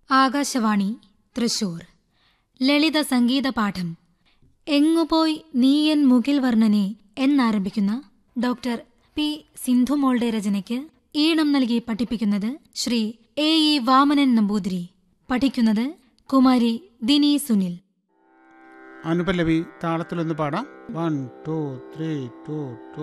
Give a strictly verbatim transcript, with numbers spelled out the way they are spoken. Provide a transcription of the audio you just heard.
ആകാശവാണി തൃശൂർ ലളിത സംഗീത പാഠം എങ്ങുപോയി നീയൻ മുകിൽ വർണ്ണനെ എന്നാരംഭിക്കുന്ന ഡോക്ടർ പി സിന്ധുമോളുടെ രചനയ്ക്ക് ഈണം നൽകി പഠിപ്പിക്കുന്നത് ശ്രീ എ ഇ വാമനൻ നമ്പൂതിരി. പഠിക്കുന്നത് കുമാരി ദിനി സുനിൽ. അനുപല്ലവി താളത്തിലൊന്ന് പാടാം. One two three to to